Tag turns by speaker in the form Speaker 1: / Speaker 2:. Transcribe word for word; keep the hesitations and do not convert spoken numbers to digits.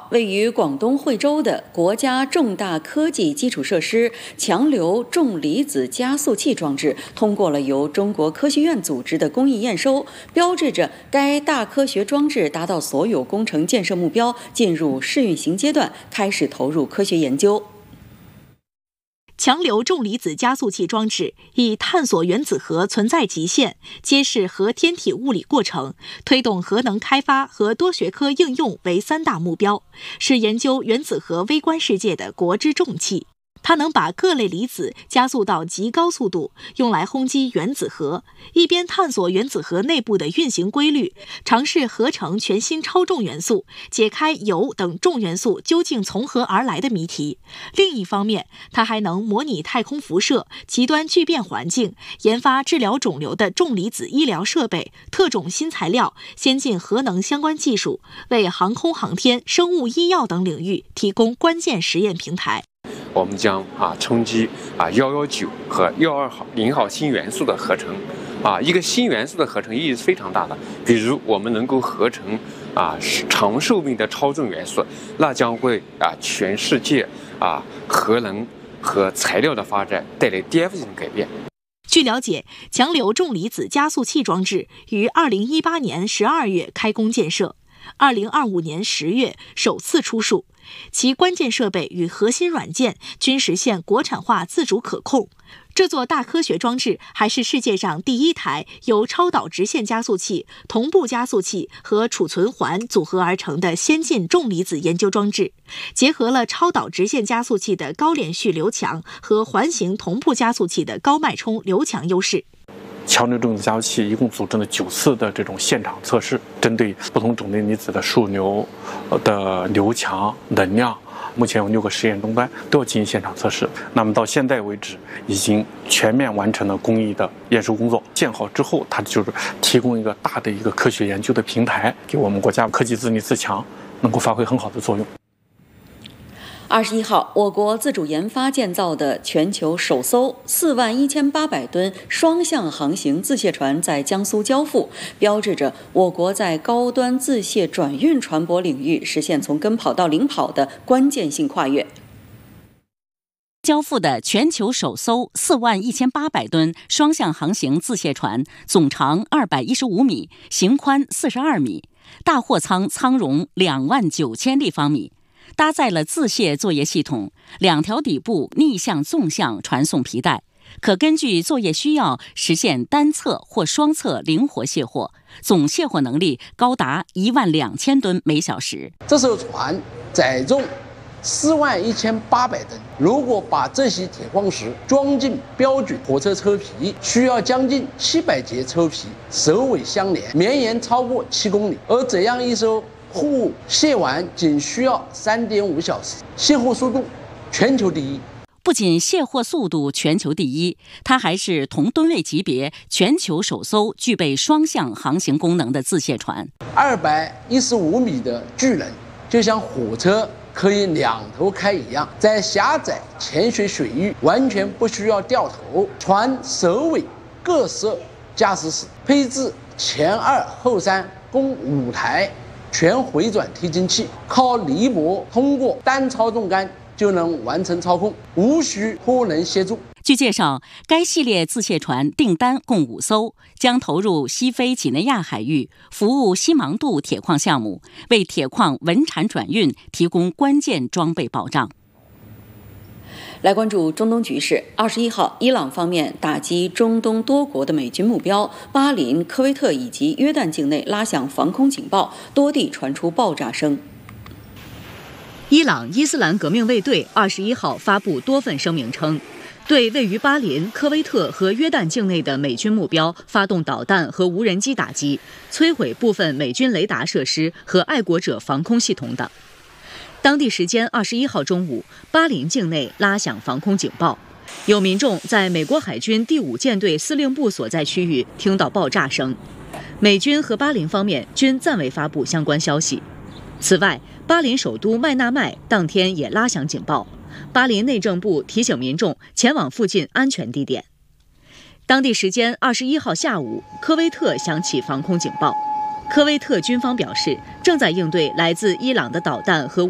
Speaker 1: 位于广东惠州的国家重大科技基础设施强流重离子加速器装置通过了由中国科学院组织的工艺验收，标志着该大科学装置达到所有工程建设目标，进入试运行阶段，开始投入科学研究。
Speaker 2: 强流重离子加速器装置以探索原子核存在极限、揭示核天体物理过程、推动核能开发和多学科应用为三大目标，是研究原子核微观世界的国之重器。它能把各类离子加速到极高速度，用来轰击原子核，一边探索原子核内部的运行规律，尝试合成全新超重元素，解开铀等重元素究竟从何而来的谜题。另一方面，它还能模拟太空辐射、极端聚变环境，研发治疗肿瘤的重离子医疗设备、特种新材料、先进核能相关技术，为航空航天、生物医药等领域提供关键实验平台。
Speaker 3: 我们将啊冲击啊幺幺九和幺二号零号新元素的合成，啊一个新元素的合成意义是非常大的。比如我们能够合成啊长寿命的超重元素，那将会啊全世界啊核能和材料的发展带来颠覆性的改变。
Speaker 2: 据了解，强流重离子加速器装置于二零一八年十二月开工建设，二零二五年十月首次出数，其关键设备与核心软件均实现国产化自主可控。这座大科学装置还是世界上第一台由超导直线加速器、同步加速器和储存环组合而成的先进重离子研究装置，结合了超导直线加速器的高连续流强和环形同步加速器的高脉冲流强优势。
Speaker 4: 强流重离子加速器一共组织了九次的这种现场测试，针对不同种类离子的数流的流强、能量，目前有六个实验终端都要进行现场测试。那么到现在为止，已经全面完成了工艺的验收工作。建好之后，它就是提供一个大的一个科学研究的平台，给我们国家科技自立自强能够发挥很好的作用。
Speaker 1: 二十一号，我国自主研发建造的全球首艘四万一千八百吨双向航行自卸船在江苏交付，标志着我国在高端自卸转运船舶领域实现从跟跑到领跑的关键性跨越。
Speaker 5: 交付的全球首艘四万一千八百吨双向航行自卸船，总长二百一十五米，型宽四十二米，大货舱舱容两万九千立方米。搭载了自卸作业系统，两条底部逆向纵向传送皮带，可根据作业需要实现单侧或双侧灵活卸货，总卸货能力高达一万两千吨每小时。
Speaker 6: 这艘船载重四万一千八百吨，如果把这些铁矿石装进标准火车车皮，需要将近七百节车皮首尾相连，绵延超过七公里，而这样一艘货物卸完仅需要三点五小时，卸货速度全球第一。
Speaker 5: 不仅卸货速度全球第一，它还是同吨位级别全球首艘具备双向航行功能的自卸船。
Speaker 6: 二百一十五米的巨人，就像火车可以两头开一样，在狭窄浅水水域完全不需要掉头。船首尾各设驾驶室，配置前二后三共五台全回转推进器，靠离铂通过单操纵杆就能完成操控，无需拖人协助。
Speaker 5: 据介绍，该系列自卸船订单共五艘，将投入西非几内亚海域，服务西芒杜铁矿项目，为铁矿稳产转运提供关键装备保障。
Speaker 1: 来关注中东局势。二十一号，伊朗方面打击中东多国的美军目标，巴林、科威特以及约旦境内拉响防空警报，多地传出爆炸声。
Speaker 7: 伊朗伊斯兰革命卫队二十一号发布多份声明称，对位于巴林、科威特和约旦境内的美军目标发动导弹和无人机打击，摧毁部分美军雷达设施和爱国者防空系统等。当地时间二十一号中午，巴林境内拉响防空警报，有民众在美国海军第五舰队司令部所在区域听到爆炸声。美军和巴林方面均暂未发布相关消息。此外，巴林首都麦纳麦当天也拉响警报，巴林内政部提醒民众前往附近安全地点。当地时间二十一号下午，科威特响起防空警报。科威特军方表示，正在应对来自伊朗的导弹和